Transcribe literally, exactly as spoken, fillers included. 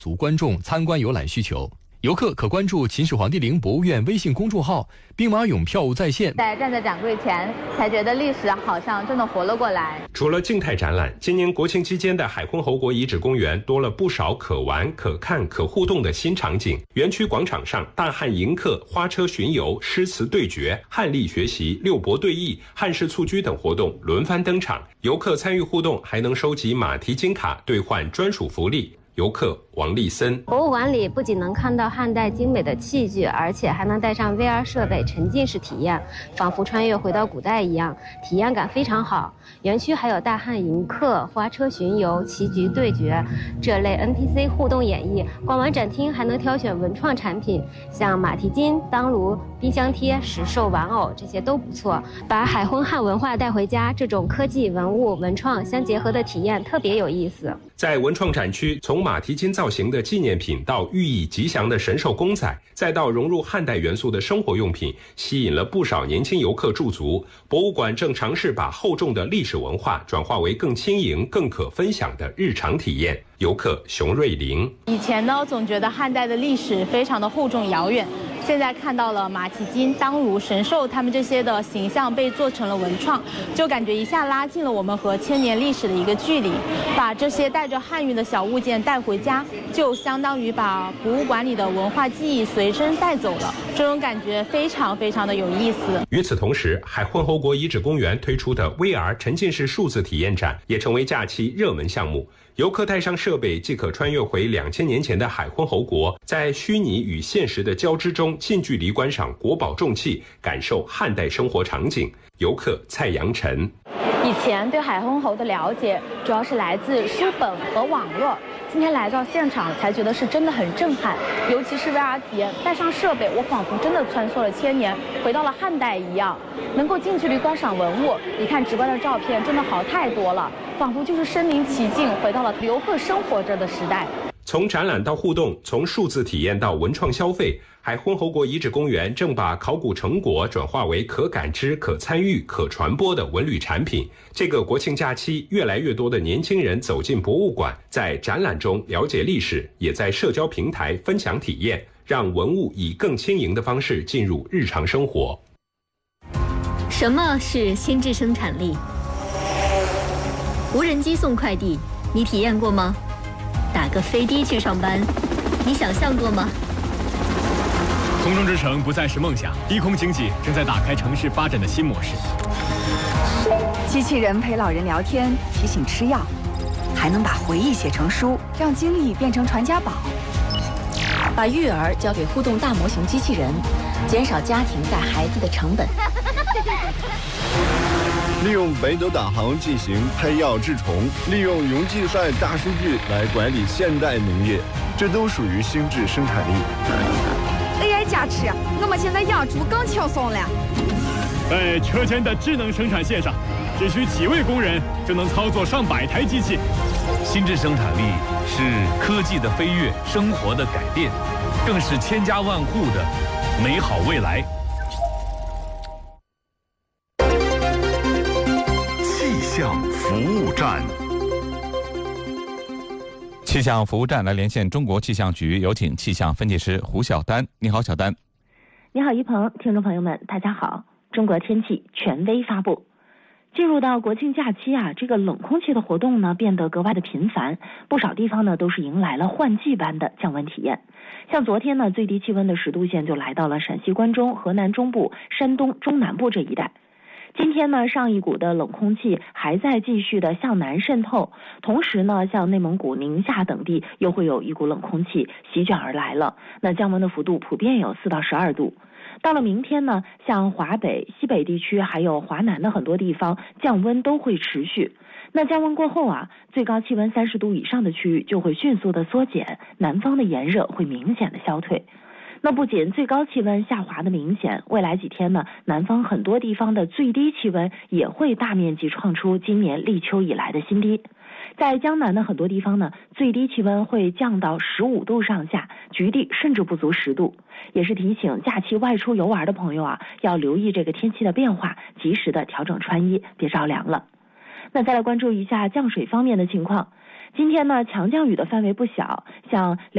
足观众参观游览需求。游客可关注秦始皇帝陵博物院微信公众号，兵马俑票务在线。 在站在展柜前，才觉得历史好像真的活了过来。 除了静态展览，今年国庆期间的海昏侯国遗址公园多了不少可玩、可看、可互动的新场景。园区广场上，大汉迎客、花车巡游、诗词对决、汉历学习、六博对弈、汉式蹴鞠等活动轮番登场。游客参与互动，还能收集马蹄金卡兑换专属福利。游客王立森， 博物馆里不仅能看到汉代精美的器具，而且还能带上 V R 设备沉浸式体验，仿佛穿越回到古代一样，体验感非常好。园区还有大汉迎客、花车巡游、棋局对决这类 N P C 互动演绎。逛完展厅还能挑选文创产品，像马蹄金、当炉、冰箱贴、石兽玩偶，这些都不错。把海昏汉文化带回家，这种科技、文物、文创相结合的体验特别有意思。 在文创展区，从马蹄金造型的纪念品到寓意吉祥的神兽公仔，再到融入汉代元素的生活用品，吸引了不少年轻游客驻足。博物馆正尝试把厚重的历史文化转化为更轻盈、更可分享的日常体验。游客熊瑞玲， 以前呢，总觉得汉代的历史非常的厚重遥远，现在看到了马蹄金、当炉、神兽他们这些的形象被做成了文创，就感觉一下拉近了我们和千年历史的一个距离。把这些带着汉语的小物件带回家，就相当于把博物馆里的文化记忆随身带走了，这种感觉非常非常的有意思。 与此同时，海昏侯国遗址公园推出的 V R 沉浸式数字体验展也成为假期热门项目。游客带上设备，即可穿越回两千年前的海昏侯国，在虚拟与现实的交织中，近距离观赏国宝重器，感受汉代生活场景。游客蔡阳晨， 以前对海昏侯的了解主要是来自书本和网络，今天来到现场才觉得是真的很震撼，尤其是 V R 体验，带上设备，我仿佛真的穿梭了千年，回到了汉代一样。能够近距离观赏文物，你看直观的照片真的好太多了，仿佛就是身临其境，回到了游客生活着的时代。 从展览到互动，从数字体验到文创消费，海昏侯国遗址公园正把考古成果转化为可感知、可参与、可传播的文旅产品。这个国庆假期，越来越多的年轻人走进博物馆，在展览中了解历史，也在社交平台分享体验，让文物以更轻盈的方式进入日常生活。 什么是心智生产力？无人机送快递，你体验过吗？打个飞的去上班，你想象过吗？ 空中之城不再是梦想，低空经济正在打开城市发展的新模式。 机器人陪老人聊天，提醒吃药，还能把回忆写成书，让经历变成传家宝。 把育儿交给互动大模型机器人，减少家庭带孩子的成本。 利用北斗导航进行配药治虫，利用云计算大数据来管理现代农业，这都属于心智生产力。 A I 加持，我们现在养猪更轻松了。 在车间的智能生产线上，只需几位工人就能操作上百台机器。 心智生产力是科技的飞跃，生活的改变，更是千家万户的美好未来。 气象服务站， 气象服务站来连线中国气象局，有请气象分析师胡晓丹。你好，小丹。 你好，一鹏，听众朋友们，大家好。中国天气权威发布，进入到国庆假期啊，这个冷空气的活动呢变得格外的频繁，不少地方呢都是迎来了换季般的降温体验。像昨天呢，最低气温的十度线就来到了陕西关中、河南中部、山东中南部这一带。今天呢，上一股的冷空气还在继续的向南渗透，同时呢，像内蒙古、宁夏等地又会有一股冷空气席卷而来了。那降温的幅度普遍有四到十二度。到了明天呢，像华北、西北地区还有华南的很多地方降温都会持续。那降温过后啊，最高气温三十度以上的区域就会迅速的缩减，南方的炎热会明显的消退。那不仅最高气温下滑的明显，未来几天呢，南方很多地方的最低气温也会大面积创出今年立秋以来的新低。在江南的很多地方呢，最低气温会降到十五度上下，局地甚至不足十度。也是提醒假期外出游玩的朋友啊，要留意这个天气的变化，及时的调整穿衣，别着凉了。那再来关注一下降水方面的情况。今天呢，强降雨的范围不小，像